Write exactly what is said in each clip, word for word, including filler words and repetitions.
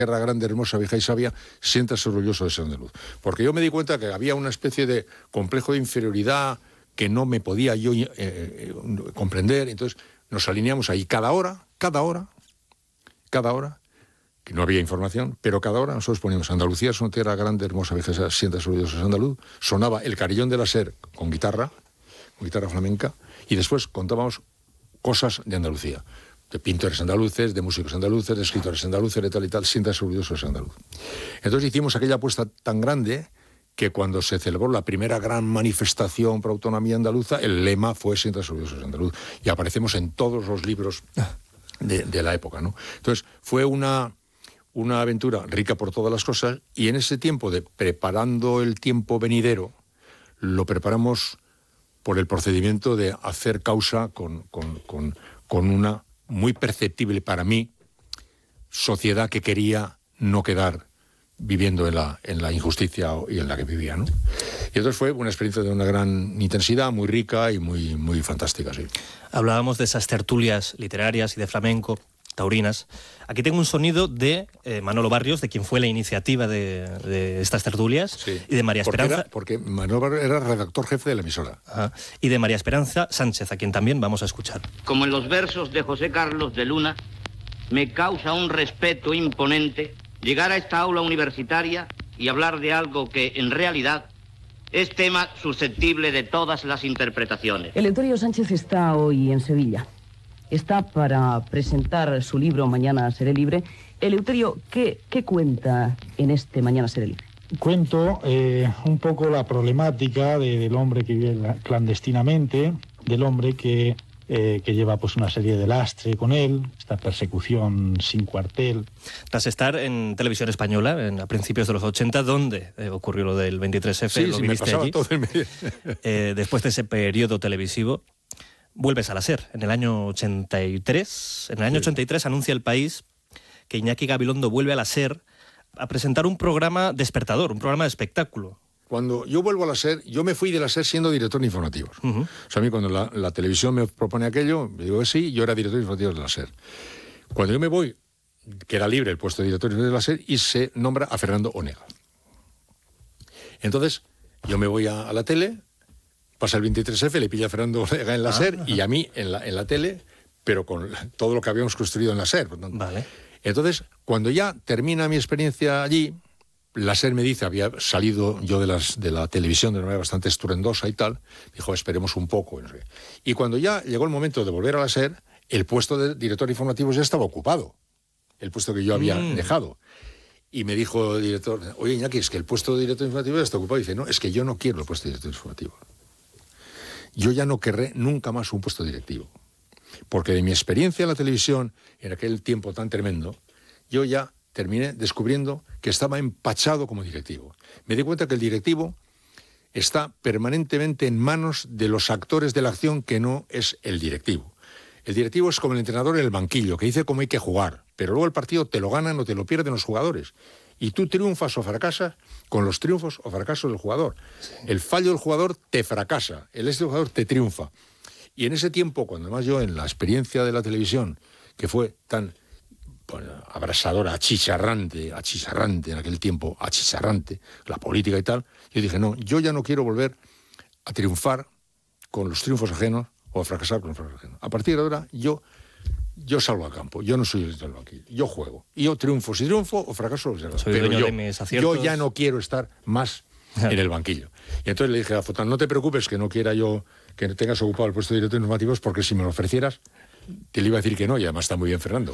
tierra grande, hermosa, vieja y sabia, siéntase orgulloso de ser andaluz. Porque yo me di cuenta que había una especie de complejo de inferioridad que no me podía yo eh, eh, comprender, entonces nos alineamos ahí cada hora, cada hora, cada hora, que no había información, pero cada hora nosotros poníamos Andalucía es una tierra grande, hermosa, vieja y sabia, siéntase orgulloso de ser andaluz, sonaba El Carillón de la Ser con guitarra, con guitarra flamenca, y después contábamos cosas de Andalucía, de pintores andaluces, de músicos andaluces, de escritores andaluces, de tal y tal, siéntase orgulloso de ser andaluz. Entonces hicimos aquella apuesta tan grande que cuando se celebró la primera gran manifestación por autonomía andaluza, el lema fue siéntase orgulloso de ser andaluz, y aparecemos en todos los libros de, de la época, ¿no? Entonces fue una, una aventura rica por todas las cosas, y en ese tiempo de preparando el tiempo venidero, lo preparamos por el procedimiento de hacer causa con, con, con, con una muy perceptible para mí sociedad que quería no quedar viviendo en la, en la injusticia y en la que vivía, ¿no? Y entonces fue una experiencia de una gran intensidad, muy rica y muy, muy fantástica, sí. Hablábamos de esas tertulias literarias y de flamenco, taurinas. Aquí tengo un sonido de eh, Manolo Barrios, de quien fue la iniciativa de, de estas tertulias, sí. Y de María porque Esperanza... Era, porque Manolo Barrios era redactor jefe de la emisora. Ajá. Y de María Esperanza Sánchez, a quien también vamos a escuchar. Como en los versos de José Carlos de Luna, me causa un respeto imponente llegar a esta aula universitaria y hablar de algo que, en realidad, es tema susceptible de todas las interpretaciones. Eleuterio Sánchez está hoy en Sevilla. Está para presentar su libro Mañana seré libre. Eleuterio, ¿qué, qué cuenta en este Mañana seré libre? Cuento eh, un poco la problemática de, del hombre que vive clandestinamente, del hombre que, eh, que lleva pues una serie de lastre con él, esta persecución sin cuartel. Tras estar en Televisión Española en, a principios de los ochenta, donde eh, ocurrió lo del veintitrés efe, sí, lo sí, viviste me pasaba allí. Todo el medio. eh, después de ese periodo televisivo, vuelves a la SER. En el año ochenta y tres, en el año sí. ochenta y tres anuncia El País que Iñaki Gabilondo vuelve a la SER a presentar un programa despertador, un programa de espectáculo. Cuando yo vuelvo a la SER, yo me fui de la SER siendo director de informativos. Uh-huh. O sea, a mí cuando la, la televisión me propone aquello, me digo que sí, yo era director de informativos de la SER. Cuando yo me voy, queda libre el puesto de director de la SER y se nombra a Fernando Onega. Entonces, yo me voy a, a la tele, pasa el veintitrés efe, le pilla a Fernando Onega en la ah, SER ajá. y a mí en la, en la tele, pero con todo lo que habíamos construido en la SER. Vale. Entonces, cuando ya termina mi experiencia allí, la SER me dice, había salido yo de, las, de la televisión de una manera bastante estruendosa y tal, dijo, esperemos un poco. Y cuando ya llegó el momento de volver a la SER, el puesto de director de informativos ya estaba ocupado, el puesto que yo había mm. dejado. Y me dijo el director, oye, Iñaki, es que el puesto de director de informativos ya está ocupado. Y dice, no, es que yo no quiero el puesto de director de informativos. Yo ya no querré nunca más un puesto directivo. Porque de mi experiencia en la televisión, en aquel tiempo tan tremendo, yo ya terminé descubriendo que estaba empachado como directivo. Me di cuenta que el directivo está permanentemente en manos de los actores de la acción que no es el directivo. El directivo es como el entrenador en el banquillo, que dice cómo hay que jugar, pero luego el partido te lo ganan o te lo pierden los jugadores. Y tú triunfas o fracasas con los triunfos o fracasos del jugador. Sí. El fallo del jugador te fracasa, el éxito del jugador te triunfa. Y en ese tiempo, cuando además yo en la experiencia de la televisión, que fue tan bueno, abrasadora, achicharrante, achicharrante en aquel tiempo, achicharrante, la política y tal, yo dije, no, yo ya no quiero volver a triunfar con los triunfos ajenos o a fracasar con los fracasos ajenos. A partir de ahora, yo, yo salgo al campo, yo no soy el del banquillo, yo juego. Y yo triunfo si triunfo o fracaso si fracaso. Pero yo, yo ya no quiero estar más en el banquillo. Y entonces le dije a Fotán, no te preocupes que no quiera yo que tengas ocupado el puesto de director de informativos, porque si me lo ofrecieras, te le iba a decir que no, y además está muy bien Fernando.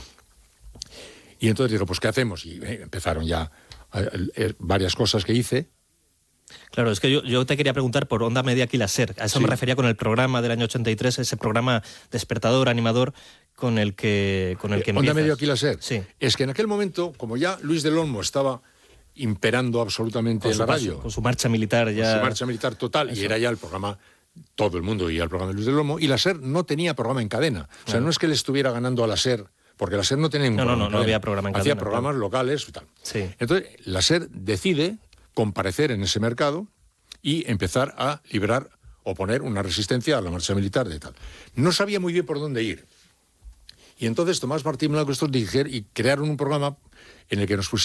Y entonces digo, pues ¿qué hacemos? Y eh, empezaron ya eh, eh, varias cosas que hice. Claro, es que yo, yo te quería preguntar por Onda Media aquí la SER. A eso sí. me refería con el programa del año ochenta y tres, ese programa despertador, animador, con el que, con el que eh, Onda Media aquí la SER. Sí. Es que en aquel momento, como ya Luis del Olmo estaba imperando absolutamente en la radio. Paso, con su marcha militar ya. Con su marcha militar total, eso. Y era ya el programa, todo el mundo oía el programa de Luis del Olmo, y la SER no tenía programa en cadena. O sea, claro. no es que le estuviera ganando a la SER, porque la SER no tenía ningún no, programa no, no, en cadena. no había programa en cadena. Hacía programas claro. locales y tal. Sí. Entonces, la SER decide comparecer en ese mercado y empezar a liberar o poner una resistencia a la marcha militar de tal. No sabía muy bien por dónde ir. Y entonces Tomás Martín Blanco estos dijeron y crearon un programa en el que nos pusiera